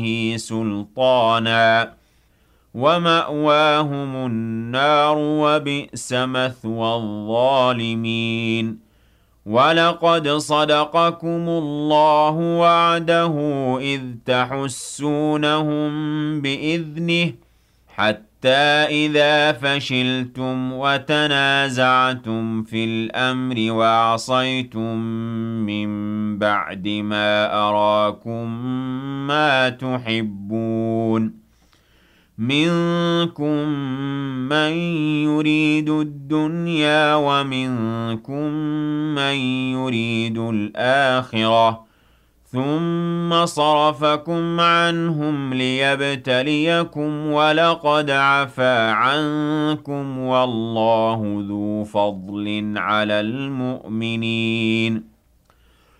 سُلْطَانًا وَمَأْوَاهُمُ النَّارُ وَبِئْسَ مَثْوَى الظَّالِمِينَ وَلَقَدْ صَدَقَكُمُ اللَّهُ وَعْدَهُ إِذْ تَحُسُّونَهُم بِإِذْنِهِ حَتَّىٰ إِذَا فَشِلْتُمْ وَتَنَازَعْتُمْ فِي الْأَمْرِ وَعَصَيْتُم مِّن بَعْدِ مَا أَرَاكُم مَّا تُحِبُّونَ مِنكُم مَّن يُرِيدُ الدُّنْيَا وَمِنكُم مَّن يُرِيدُ الْآخِرَةَ ثُمَّ صَرَفَكُمْ عَنْهُمْ لِيَبْتَلِيَكُمْ وَلَقَدْ عَفَا عَنكُمْ وَاللَّهُ ذُو فَضْلٍ عَلَى الْمُؤْمِنِينَ